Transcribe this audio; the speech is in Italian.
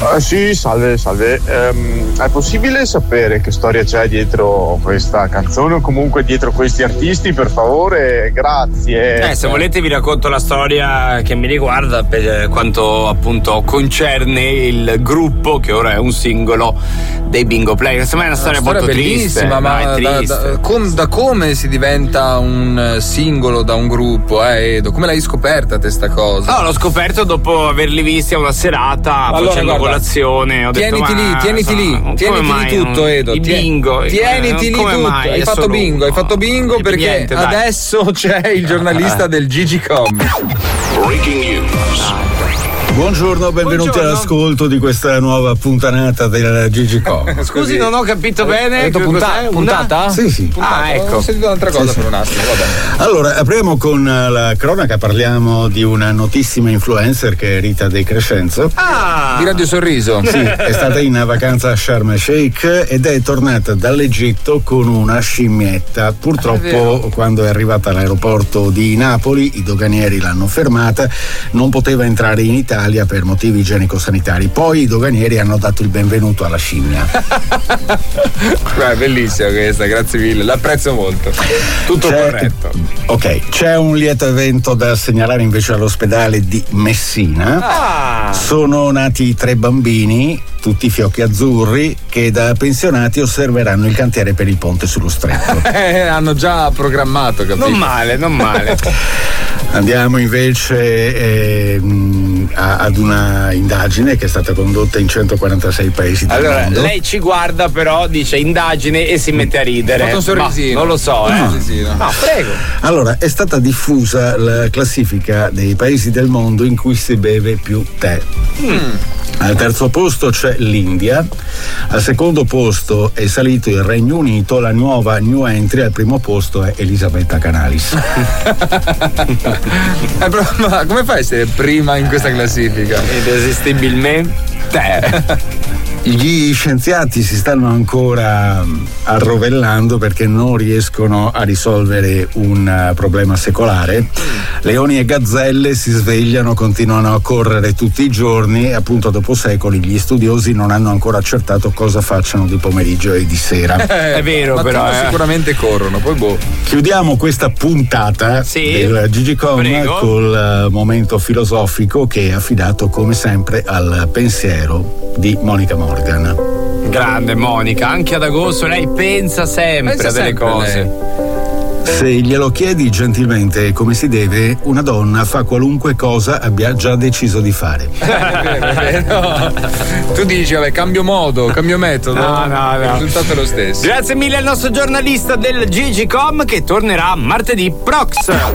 Sì, salve. È possibile sapere che storia c'è dietro questa canzone o comunque dietro questi artisti, per favore? Grazie. Se volete vi racconto la storia che mi riguarda per quanto appunto concerne il gruppo che ora è un singolo dei Bingo Play. Questa è una storia molto bellissima, triste, da come si diventa un singolo da un gruppo, Edo? Come l'hai scoperta te sta cosa? No, l'ho scoperto dopo averli visti a una serata facendo colazione. Ho tieniti lì tutto, Edo. I bingo. Tieniti lì tutto. Hai fatto bingo perché adesso c'è il giornalista del GGcom. Breaking news. Buongiorno, benvenuti all'ascolto di questa nuova puntanata del GGcom. Scusi, non ho capito bene. Hai detto puntata? Sì. Ecco. Ho sentito un'altra cosa per un attimo, vabbè. Allora, apriamo con la cronaca, parliamo di una notissima influencer che è Rita De Crescenzo. Di Radio Sorriso. Sì, è stata in vacanza a Sharm el Sheikh ed è tornata dall'Egitto con una scimmietta. Purtroppo quando è arrivata all'aeroporto di Napoli i doganieri l'hanno fermata, non poteva entrare in Italia per motivi igienico-sanitari. Poi i doganieri hanno dato il benvenuto alla scimmia. Bellissima questa, grazie mille, l'apprezzo molto. Tutto corretto. Ok, c'è un lieto evento da segnalare invece all'ospedale di Messina. Sono nati 3 bambini, tutti fiocchi azzurri, che da pensionati osserveranno il cantiere per il ponte sullo stretto. Hanno già programmato, capito? Non male. Andiamo invece ad una indagine che è stata condotta in 146 paesi del mondo. Allora, lei ci guarda però, dice indagine e si mette a ridere. Fatto un sorrisino. Non lo so, No, prego. Allora, è stata diffusa la classifica dei paesi del mondo in cui si beve più tè. Al terzo posto c'è l'India, al secondo posto è salito il Regno Unito, la nuova new entry al primo posto è Elisabetta Canalis. Ma come fai a essere prima in questa classifica? Irresistibilmente. Gli scienziati si stanno ancora arrovellando perché non riescono a risolvere un problema secolare. Leoni e gazzelle si svegliano, continuano a correre tutti i giorni e appunto dopo secoli gli studiosi non hanno ancora accertato cosa facciano di pomeriggio e di sera. È vero, però sicuramente corrono, poi Chiudiamo questa puntata del GGcom col momento filosofico che è affidato come sempre al pensiero di Monica Morgan. Grande Monica, anche ad agosto lei pensa sempre a delle cose. Se glielo chiedi gentilmente come si deve, una donna fa qualunque cosa abbia già deciso di fare. È vero. Tu dici, vabbè, cambio modo, cambio metodo. No. Il risultato è lo stesso. Grazie mille al nostro giornalista del GGcom che tornerà martedì prox.